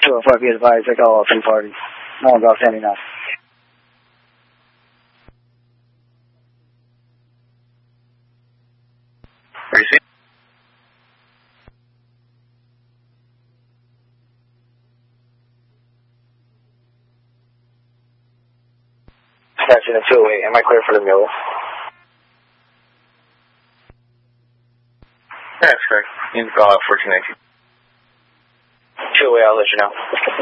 204, be advised, I got all 3 parties. No one's outstanding now. Receive. Station at 208, am I clear for the mule? That's correct. You can call out 1419. 208, I'll let you know.